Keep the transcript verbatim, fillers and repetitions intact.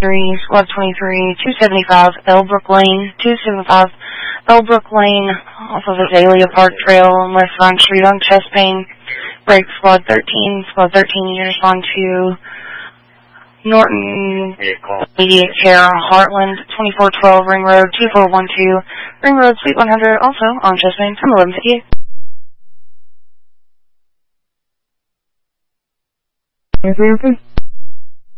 three, Squad twenty-three, two seventy-five, Elbrook Lane, two seventy-five, Elbrook Lane, off of Azalea Park Trail on West Vine Street on chest pain. Break Squad thirteen, Squad thirteen, you respond to Norton Immediate Care, Heartland, twenty-four twelve, Ring Road, two four one two, Ring Road, Suite one hundred, also on chest pain from eleven fifty-eight. Yes,